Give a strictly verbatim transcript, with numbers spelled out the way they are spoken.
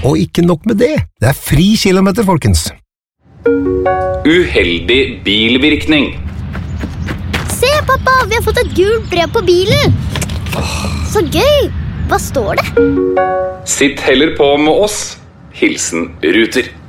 Og ikke nok med det, det er fri kilometer, folkens. Uheldig bilvirkning. Se, pappa, vi har fått et gult brev på bilen. Så gøy. Hva står det? Sitt heller på med oss. Hilsen Ruter.